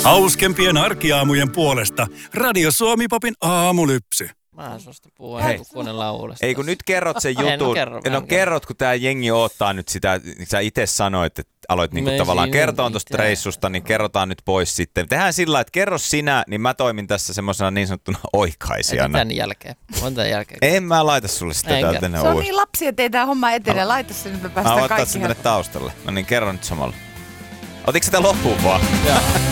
Hauskempien arkiaamujen puolesta Radio Suomi Popin aamulypsy. Mä en suosta puhua, kun kuunnellaan uudestaan. Ei kun nyt kerrot sen jutun. Kerrot, kun tää jengi odottaa nyt sitä, sä itse sanoit, että aloit niinku tavallaan kertoa tuosta reissusta, niin kerrotaan nyt pois sitten. Tehdään sillä, että kerro sinä, niin mä toimin tässä semmoisena niin sanottuna oikaisijana. Tämän jälkeen. En mä laita sulle sitä täältä tänne Se on niin lapsi, ettei tää homma etene. Laita se nyt, me päästään kaikki. Ottaa sen tänne taustalle. No niin, kerro nyt samalla. Otitko sitä loppuun vaan? Joo.